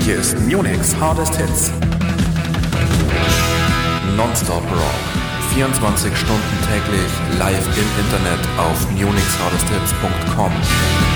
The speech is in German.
Hier ist Munich's Hardest Hits. Nonstop Rock. 24 Stunden täglich live im Internet auf munichshardesthits.com.